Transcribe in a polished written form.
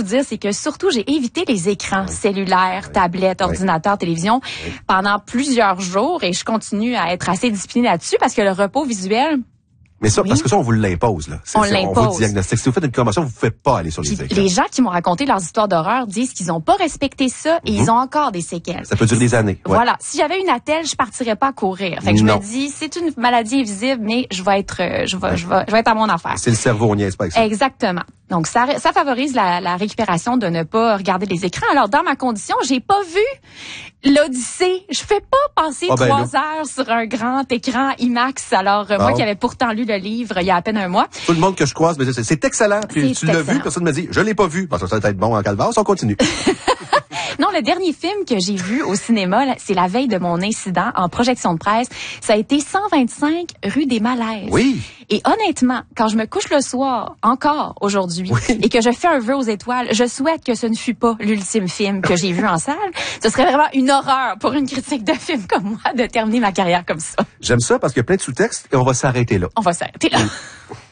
vous dire, c'est que surtout, j'ai évité les écrans cellulaires, tablettes, ordinateurs, télévision pendant plusieurs jours et je continue à être assez disciplinée là-dessus parce que le repos visuel... Mais ça, parce que ça, on vous l'impose, là. On l'impose. On vous diagnostique. Si vous faites une convention, vous ne pouvez pas aller sur les écrans. Les gens qui m'ont raconté leurs histoires d'horreur disent qu'ils n'ont pas respecté ça et ils ont encore des séquelles. Ça peut durer des années. Ouais. Voilà. Si j'avais une attelle, je partirais pas à courir. Fait que je me dis, c'est une maladie invisible, mais je vais être à mon affaire. C'est le cerveau, on niaise pas avec ça. Exactement. Donc, ça favorise la récupération de ne pas regarder les écrans. Alors, dans ma condition, j'ai pas vu l'Odyssée. Je fais pas passer 3 heures sur un grand écran IMAX. Alors, moi qui avais pourtant lu le livre il y a à peine un mois. Tout le monde que je croise me dit, c'est excellent. Puis tu l'as vu, personne me dit, je l'ai pas vu. Parce que ça va être bon en calvaire, on continue. Non, le dernier film que j'ai vu au cinéma, c'est la veille de mon incident en projection de presse. Ça a été 125 rue des Malaises. Oui. Et honnêtement, quand je me couche le soir, encore aujourd'hui, et que je fais un vœu aux étoiles, je souhaite que ce ne fût pas l'ultime film que j'ai vu en salle. Ce serait vraiment une horreur pour une critique de film comme moi de terminer ma carrière comme ça. J'aime ça parce qu'il y a plein de sous-textes et on va s'arrêter là. On va s'arrêter là.